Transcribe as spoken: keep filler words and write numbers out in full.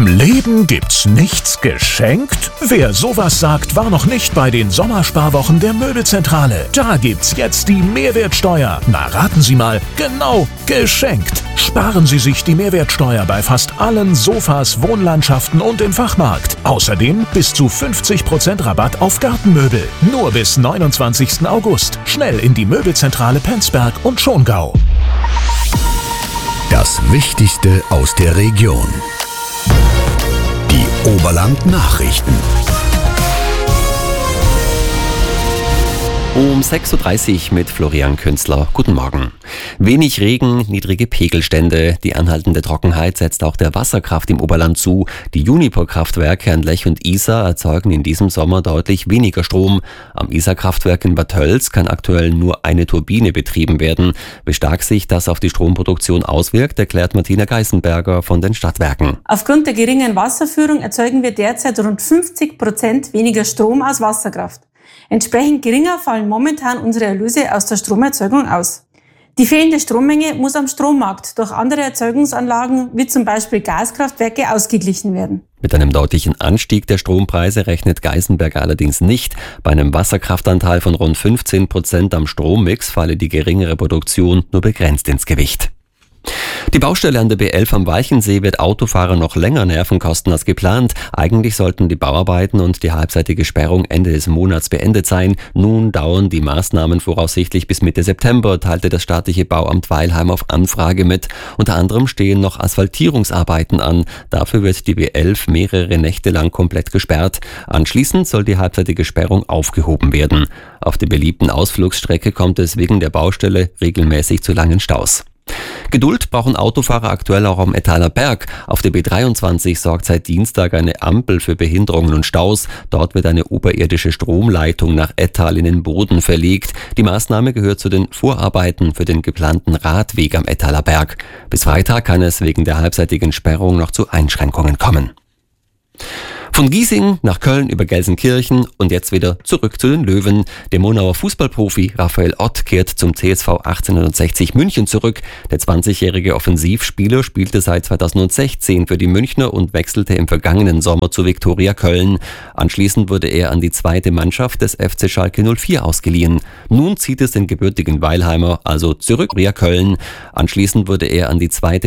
Leben gibt's nichts geschenkt? Wer sowas sagt, war noch nicht bei den Sommersparwochen der Möbelzentrale. Da gibt's jetzt die Mehrwertsteuer. Na, raten Sie mal, genau, geschenkt. Sparen Sie sich die Mehrwertsteuer bei fast allen Sofas, Wohnlandschaften und im Fachmarkt. Außerdem bis zu fünfzig Prozent Rabatt auf Gartenmöbel. Nur bis neunundzwanzigsten August. Schnell in die Möbelzentrale Penzberg und Schongau. Das Wichtigste aus der Region. Die Oberland-Nachrichten. Um sechs Uhr dreißig mit Florian Künzler. Guten Morgen. Wenig Regen, niedrige Pegelstände. Die anhaltende Trockenheit setzt auch der Wasserkraft im Oberland zu. Die Juniper-Kraftwerke an Lech und Isar erzeugen in diesem Sommer deutlich weniger Strom. Am Isar-Kraftwerk in Bad Tölz kann aktuell nur eine Turbine betrieben werden. Wie stark sich das auf die Stromproduktion auswirkt, erklärt Martina Geißenberger von den Stadtwerken. Aufgrund der geringen Wasserführung erzeugen wir derzeit rund fünfzig Prozent weniger Strom aus Wasserkraft. Entsprechend geringer fallen momentan unsere Erlöse aus der Stromerzeugung aus. Die fehlende Strommenge muss am Strommarkt durch andere Erzeugungsanlagen wie zum Beispiel Gaskraftwerke ausgeglichen werden. Mit einem deutlichen Anstieg der Strompreise rechnet Geißenberger allerdings nicht. Bei einem Wasserkraftanteil von rund fünfzehn Prozent am Strommix falle die geringere Produktion nur begrenzt ins Gewicht. Die Baustelle an der B elf am Walchensee wird Autofahrer noch länger Nerven kosten als geplant. Eigentlich sollten die Bauarbeiten und die halbseitige Sperrung Ende des Monats beendet sein. Nun dauern die Maßnahmen voraussichtlich bis Mitte September, teilte das staatliche Bauamt Weilheim auf Anfrage mit. Unter anderem stehen noch Asphaltierungsarbeiten an. Dafür wird die B elf mehrere Nächte lang komplett gesperrt. Anschließend soll die halbseitige Sperrung aufgehoben werden. Auf der beliebten Ausflugsstrecke kommt es wegen der Baustelle regelmäßig zu langen Staus. Geduld brauchen Autofahrer aktuell auch am Ettaler Berg. Auf der B dreiundzwanzig sorgt seit Dienstag eine Ampel für Behinderungen und Staus. Dort wird eine oberirdische Stromleitung nach Ettal in den Boden verlegt. Die Maßnahme gehört zu den Vorarbeiten für den geplanten Radweg am Ettaler Berg. Bis Freitag kann es wegen der halbseitigen Sperrung noch zu Einschränkungen kommen. Von Giesing nach Köln über Gelsenkirchen und jetzt wieder zurück zu den Löwen. Der Monauer Fußballprofi Raphael Ott kehrt zum C S V achtzehnhundertsechzig München zurück. Der zwanzigjährige Offensivspieler spielte seit zweitausendsechzehn für die Münchner und wechselte im vergangenen Sommer zu Viktoria Köln. Anschließend wurde er an die zweite Mannschaft des F C Schalke null vier ausgeliehen. Nun zieht es den gebürtigen Weilheimer also zurück Viktoria Köln. Anschließend wurde er an die zweite